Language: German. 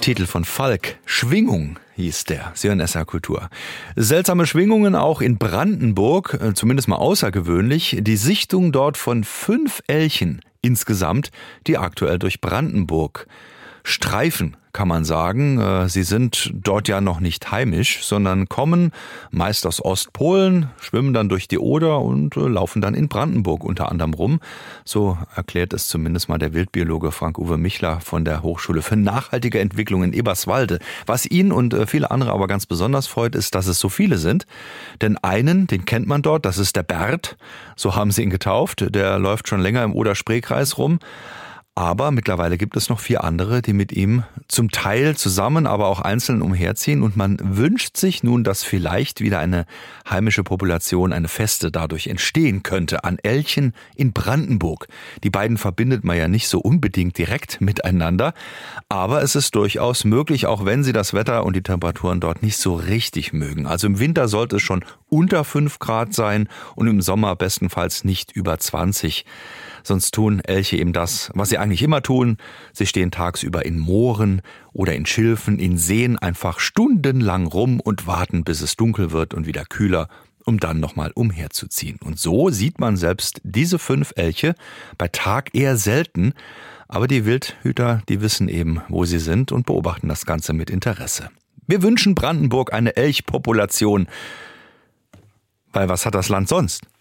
Titel von Falk. Schwingung hieß der. Sie hören SR Kultur. Seltsame Schwingungen auch in Brandenburg, zumindest mal außergewöhnlich. Die Sichtung dort von 5 Elchen insgesamt, die aktuell durch Brandenburg streifen, kann man sagen. Sie sind dort ja noch nicht heimisch, sondern kommen meist aus Ostpolen, schwimmen dann durch die Oder und laufen dann in Brandenburg unter anderem rum. So erklärt es zumindest mal der Wildbiologe Frank-Uwe Michler von der Hochschule für nachhaltige Entwicklung in Eberswalde. Was ihn und viele andere aber ganz besonders freut, ist, dass es so viele sind. Denn einen, den kennt man dort, das ist der Bert, so haben sie ihn getauft. Der läuft schon länger im Oder-Spree-Kreis rum. Aber mittlerweile gibt es noch 4 andere, die mit ihm zum Teil zusammen, aber auch einzeln umherziehen. Und man wünscht sich nun, dass vielleicht wieder eine heimische Population, eine Feste dadurch entstehen könnte an Elchen in Brandenburg. Die beiden verbindet man ja nicht so unbedingt direkt miteinander. Aber es ist durchaus möglich, auch wenn sie das Wetter und die Temperaturen dort nicht so richtig mögen. Also im Winter sollte es schon unter 5 Grad sein und im Sommer bestenfalls nicht über 20. Sonst tun Elche eben das, was sie eigentlich immer tun. Sie stehen tagsüber in Mooren oder in Schilfen, in Seen einfach stundenlang rum und warten, bis es dunkel wird und wieder kühler, um dann nochmal umherzuziehen. Und so sieht man selbst diese 5 Elche bei Tag eher selten. Aber die Wildhüter, die wissen eben, wo sie sind und beobachten das Ganze mit Interesse. Wir wünschen Brandenburg eine Elchpopulation. Weil was hat das Land sonst?